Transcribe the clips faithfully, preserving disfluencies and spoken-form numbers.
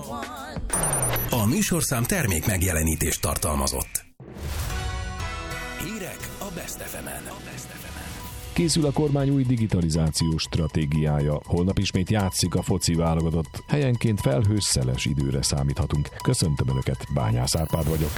A műsorszám termék megjelenítést tartalmazott. Hírek a Best ef emen. Készül a kormány új digitalizációs stratégiája. Holnap ismét játszik a foci válogatott. Helyenként felhős, szeles időre számíthatunk. Köszöntöm Önöket, Bányász Árpád vagyok.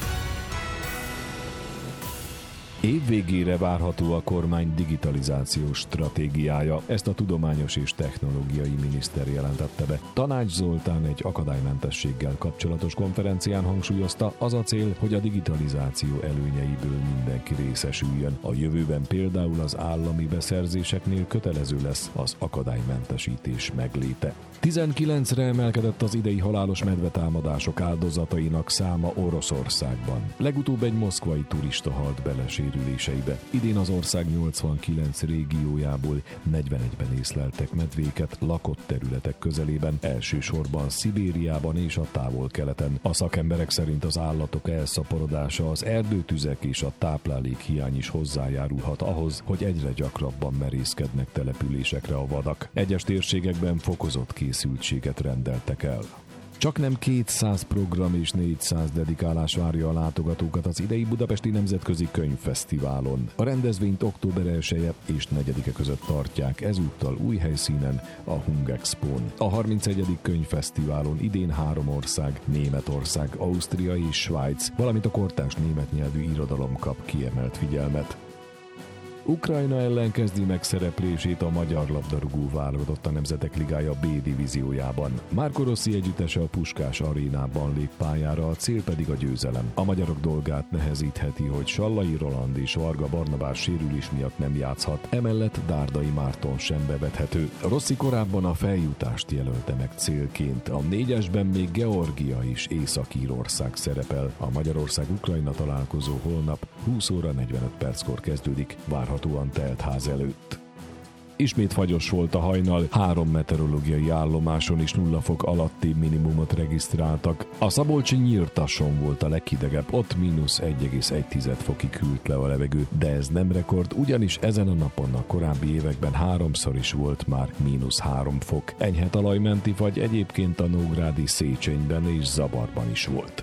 Év végére várható a kormány digitalizációs stratégiája. Ezt a tudományos és technológiai miniszter jelentette be. Tanács Zoltán egy akadálymentességgel kapcsolatos konferencián hangsúlyozta, az a cél, hogy a digitalizáció előnyeiből mindenki részesüljön. A jövőben például az állami beszerzéseknél kötelező lesz az akadálymentesítés megléte. tizenkilencre emelkedett az idei halálos medvetámadások áldozatainak száma Oroszországban. Legutóbb egy moszkvai turista halt bele sérüléseibe. Idén az ország nyolcvankilenc régiójából negyvenegyben észleltek medvéket lakott területek közelében, elsősorban Szibériában és a távol-keleten. A szakemberek szerint az állatok elszaporodása, az erdőtüzek és a táplálék hiány is hozzájárulhat ahhoz, hogy egyre gyakrabban merészkednek településekre a vadak. Egyes térségekben fokozott készültséget rendeltek el. Csaknem kétszáz program és négyszáz dedikálás várja a látogatókat az idei Budapesti Nemzetközi Könyvfesztiválon. A rendezvényt október elseje és negyedike között tartják, ezúttal új helyszínen, a Hungexpón. A harmincegyedik könyvfesztiválon idén három ország, Németország, Ausztria és Svájc, valamint a kortárs német nyelvű irodalom kap kiemelt figyelmet. Ukrajna ellen kezdi meg szereplését a magyar labdarúgó válogatott a Nemzetek Ligája B divíziójában. Marco Rossi együttese a Puskás arénában lép pályára, a cél pedig a győzelem. A magyarok dolgát nehezítheti, hogy Sallai Roland és Varga Barnabás sérülés miatt nem játszhat, emellett Dárdai Márton sem bevethető. Rossi korábban a feljutást jelölte meg célként. A négyesben még Georgia és Észak-Írország szerepel. A Magyarország-Ukrajna találkozó holnap húsz óra negyvenöt perckor kezdődik, várhatóan telt ház előtt. Ismét fagyos volt a hajnal, három meteorológiai állomáson is nulla fok alatti minimumot regisztráltak. A szabolcsi Nyírtasson volt a leghidegebb, ott mínusz egy egész egy fokig hűlt le a levegő, de ez nem rekord, ugyanis ezen a napon a korábbi években háromszor is volt már mínusz három fok. Enyhe talajmenti fagy egyébként a nógrádi Széchenyben és Zabarban is volt.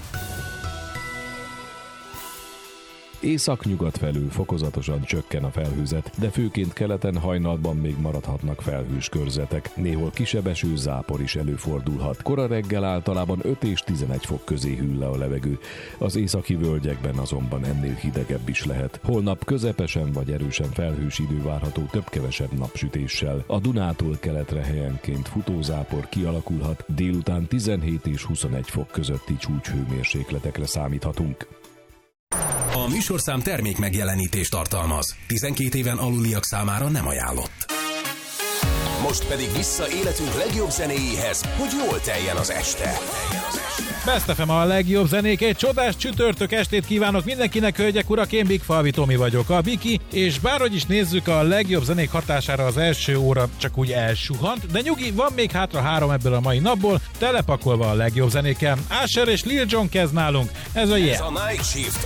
Észak-nyugat felől fokozatosan csökken a felhőzet, de főként keleten hajnalban még maradhatnak felhős körzetek. Néhol kisebb eső, zápor is előfordulhat. Kora reggel általában öt és tizenegy fok közé hűl le a levegő. Az északi völgyekben azonban ennél hidegebb is lehet. Holnap közepesen vagy erősen felhős idő várható több-kevesebb napsütéssel. A Dunától keletre helyenként futózápor kialakulhat, délután tizenhét és huszonegy fok közötti csúcshőmérsékletekre számíthatunk. A műsorszám termék megjelenítést tartalmaz. tizenkét éven aluliak számára nem ajánlott. Most pedig vissza életünk legjobb zenéjéhez, hogy jól teljen az este. Best ef em a legjobb zenék, egy csodás csütörtök estét kívánok mindenkinek, hölgyek, urak, én Big Falvi Tomi vagyok, a Biki, és bárhogy is nézzük, a legjobb zenék hatására az első óra csak úgy elsuhant, de nyugi, van még hátra három ebből a mai napból, telepakolva a legjobb zenékkel. Usher és Lil Jon kezd nálunk, ez a Yeah! Ez a Night Shift.